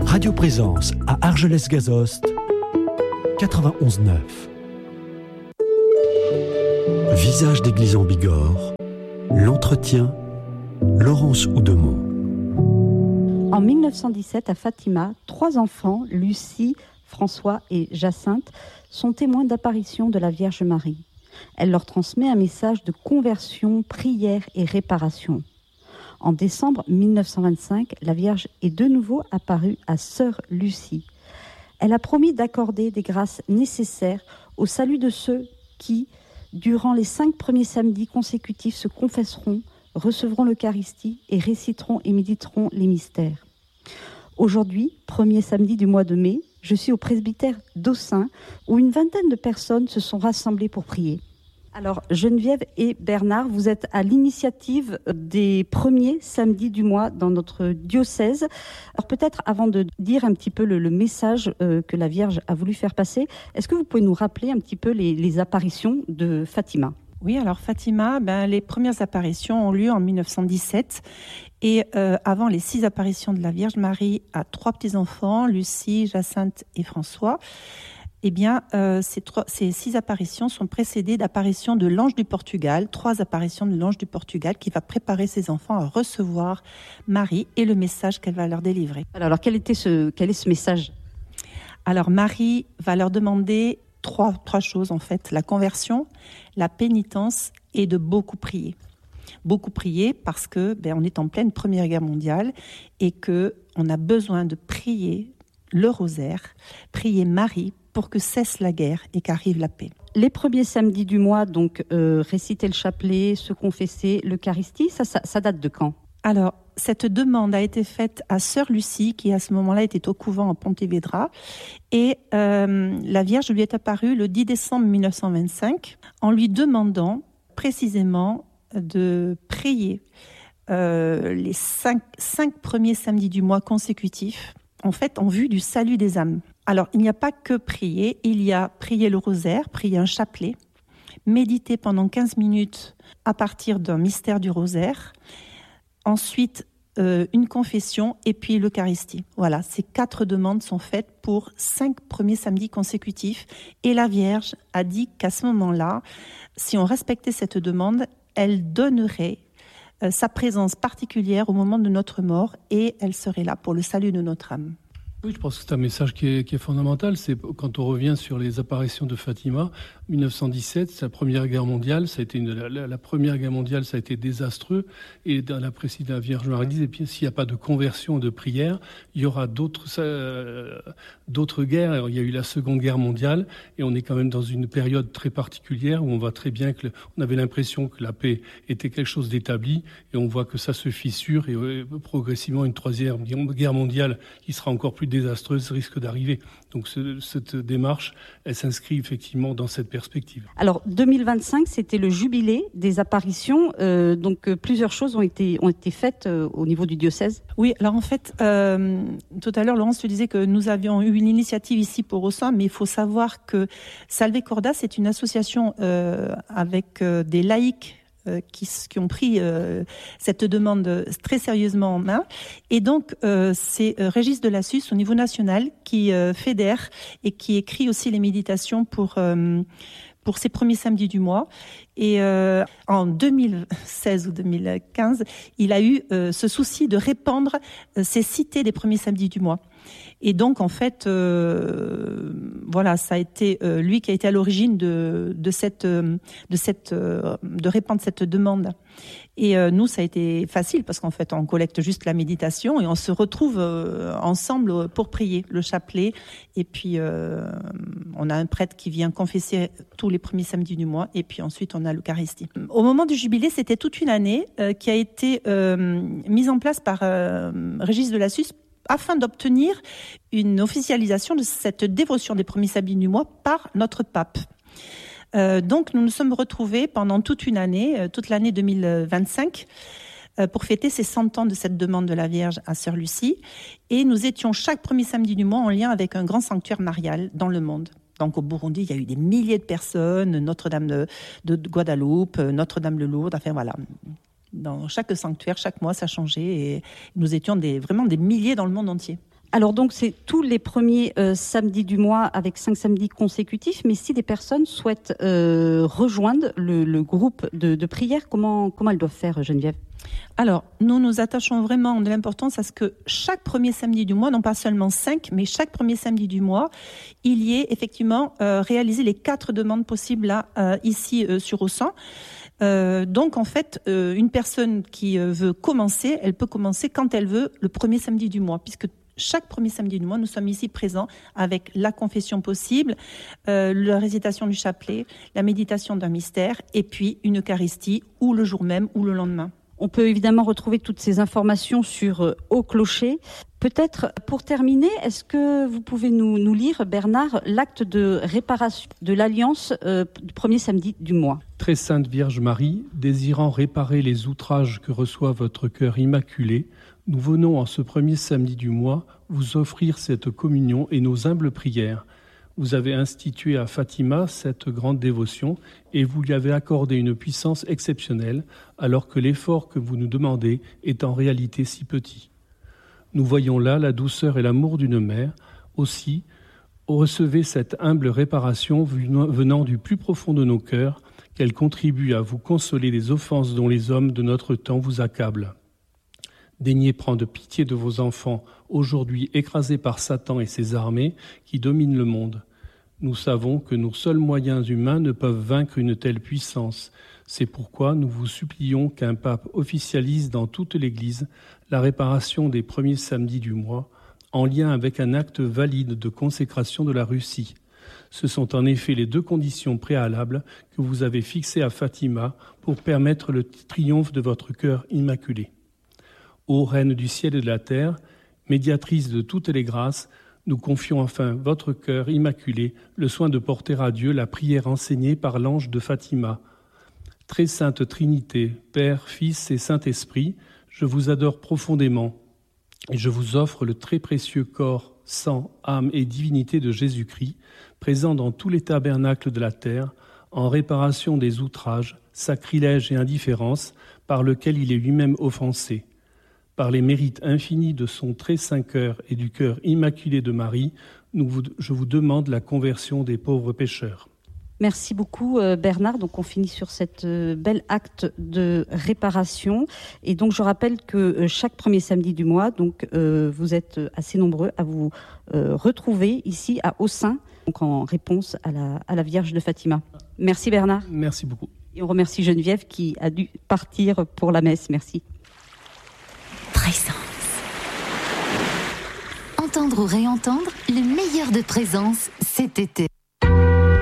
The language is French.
Radio Présence à Argelès-Gazost, 91.9. Visage d'église en Bigorre, l'entretien, Laurence Oudemont. En 1917, à Fatima, 3 enfants, Lucie, François et Jacinthe, sont témoins d'apparition de la Vierge Marie. Elle leur transmet un message de conversion, prière et réparation. En décembre 1925, la Vierge est de nouveau apparue à Sœur Lucie. Elle a promis d'accorder des grâces nécessaires au salut de ceux qui, durant les 5 premiers samedis consécutifs, se confesseront, recevront l'Eucharistie et réciteront et méditeront les mystères. Aujourd'hui, premier samedi du mois de mai, je suis au presbytère d'Aussin où une vingtaine de personnes se sont rassemblées pour prier. Alors, Geneviève et Bernard, vous êtes à l'initiative des premiers samedis du mois dans notre diocèse. Alors peut-être avant de dire un petit peu le message que la Vierge a voulu faire passer, est-ce que vous pouvez nous rappeler un petit peu les apparitions de Fatima ? Oui, alors Fatima, les premières apparitions ont lieu en 1917 et avant les 6 apparitions de la Vierge Marie à 3 petits-enfants, Lucie, Jacinthe et François, ces 6 apparitions sont précédées d'apparitions de l'ange du Portugal, 3 apparitions de l'ange du Portugal qui va préparer ses enfants à recevoir Marie et le message qu'elle va leur délivrer. Alors quel est ce message ? Alors Marie va leur demander trois choses en fait, la conversion, la pénitence et de beaucoup prier. Beaucoup prier parce que on est en pleine Première Guerre mondiale et que on a besoin de prier le rosaire, prier Marie pour que cesse la guerre et qu'arrive la paix. Les premiers samedis du mois, donc réciter le chapelet, se confesser, l'Eucharistie, ça date de quand ? Alors, cette demande a été faite à Sœur Lucie, qui à ce moment-là était au couvent à Pontevedra, et la Vierge lui est apparue le 10 décembre 1925 en lui demandant précisément de prier les 5 premiers samedis du mois consécutifs, en fait en vue du salut des âmes. Alors, il n'y a pas que prier, il y a prier le rosaire, prier un chapelet, méditer pendant 15 minutes à partir d'un mystère du rosaire, ensuite une confession et puis l'Eucharistie. Voilà, ces 4 demandes sont faites pour 5 premiers samedis consécutifs. Et la Vierge a dit qu'à ce moment-là, si on respectait cette demande, elle donnerait sa présence particulière au moment de notre mort et elle serait là pour le salut de notre âme. Oui, je pense que c'est un message qui est fondamental. C'est quand on revient sur les apparitions de Fatima, 1917, c'est la Première Guerre mondiale. Ça a été la Première Guerre mondiale, ça a été désastreux. Et dans la précédente, la Vierge Marie dit, s'il n'y a pas de conversion, de prière, il y aura d'autres guerres. Alors, il y a eu la Seconde Guerre mondiale, et on est quand même dans une période très particulière où on voit très bien on avait l'impression que la paix était quelque chose d'établi, et on voit que ça se fissure, et progressivement une Troisième Guerre mondiale qui sera encore plus désastreuse risque d'arriver. Donc cette démarche, elle s'inscrit effectivement dans cette perspective. Alors 2025, c'était le jubilé des apparitions, donc plusieurs choses ont été faites au niveau du diocèse. Oui, alors en fait, tout à l'heure Laurence te disait que nous avions eu une initiative ici pour Aussin, mais il faut savoir que Salve Corda, c'est une association avec des laïcs qui ont pris cette demande très sérieusement en main. Et donc, c'est Régis Delassus, au niveau national, qui fédère et qui écrit aussi les méditations pour ces premiers samedis du mois. Et en 2016 ou 2015, il a eu ce souci de répandre ces cités des premiers samedis du mois. Et donc, en fait, ça a été lui qui a été à l'origine de répandre cette demande. Et nous, ça a été facile parce qu'en fait, on collecte juste la méditation et on se retrouve ensemble pour prier le chapelet. Et puis, on a un prêtre qui vient confesser tous les premiers samedis du mois. Et puis ensuite, on a l'Eucharistie. Au moment du jubilé, c'était toute une année qui a été mise en place par Régis Delassus afin d'obtenir une officialisation de cette dévotion des premiers samedis du mois par notre pape. Donc nous nous sommes retrouvés pendant toute une année, toute l'année 2025, pour fêter ces 100 ans de cette demande de la Vierge à Sœur Lucie. Et nous étions chaque premier samedi du mois en lien avec un grand sanctuaire marial dans le monde. Donc au Burundi, il y a eu des milliers de personnes, Notre-Dame de Guadeloupe, Notre-Dame de Lourdes, enfin voilà. Dans chaque sanctuaire, chaque mois, ça changeait et nous étions vraiment des milliers dans le monde entier. Alors donc c'est tous les premiers samedis du mois avec 5 samedis consécutifs, mais si des personnes souhaitent rejoindre le groupe de prière, comment elles doivent faire, Geneviève ? Alors, nous attachons vraiment de l'importance à ce que chaque premier samedi du mois, non pas seulement 5, mais chaque premier samedi du mois, il y ait effectivement réalisé les 4 demandes possibles là, ici sur Aussan. Donc en fait, une personne qui veut commencer, elle peut commencer quand elle veut le premier samedi du mois, puisque chaque premier samedi du mois, nous sommes ici présents avec la confession possible, la récitation du chapelet, la méditation d'un mystère, et puis une Eucharistie, ou le jour même, ou le lendemain. On peut évidemment retrouver toutes ces informations sur Au Clocher. Peut-être, pour terminer, est-ce que vous pouvez nous lire, Bernard, l'acte de réparation de l'Alliance du premier samedi du mois ? Très sainte Vierge Marie, désirant réparer les outrages que reçoit votre cœur immaculé, nous venons en ce premier samedi du mois vous offrir cette communion et nos humbles prières. Vous avez institué à Fatima cette grande dévotion et vous lui avez accordé une puissance exceptionnelle alors que l'effort que vous nous demandez est en réalité si petit. Nous voyons là la douceur et l'amour d'une mère. Aussi, recevez cette humble réparation venant du plus profond de nos cœurs, qu'elle contribue à vous consoler des offenses dont les hommes de notre temps vous accablent. Daignez prendre pitié de vos enfants, aujourd'hui écrasés par Satan et ses armées qui dominent le monde. Nous savons que nos seuls moyens humains ne peuvent vaincre une telle puissance. C'est pourquoi nous vous supplions qu'un pape officialise dans toute l'Église la réparation des premiers samedis du mois, en lien avec un acte valide de consécration de la Russie. Ce sont en effet les 2 conditions préalables que vous avez fixées à Fatima pour permettre le triomphe de votre cœur immaculé. Ô Reine du ciel et de la terre, médiatrice de toutes les grâces, nous confions enfin votre cœur immaculé le soin de porter à Dieu la prière enseignée par l'ange de Fatima. Très sainte Trinité, Père, Fils et Saint-Esprit, je vous adore profondément et je vous offre le très précieux corps, sang, âme et divinité de Jésus-Christ, présent dans tous les tabernacles de la terre, en réparation des outrages, sacrilèges et indifférences par lesquels il est lui-même offensé. Par les mérites infinis de son très saint cœur et du cœur immaculé de Marie, je vous demande la conversion des pauvres pécheurs. Merci beaucoup Bernard. Donc on finit sur cette bel acte de réparation. Et donc je rappelle que chaque premier samedi du mois, donc vous êtes assez nombreux à vous retrouver ici à Aussan, donc en réponse à la Vierge de Fatima. Merci Bernard. Merci beaucoup. Et on remercie Geneviève qui a dû partir pour la messe. Merci. Présence. Entendre ou réentendre le meilleur de Présence cet été.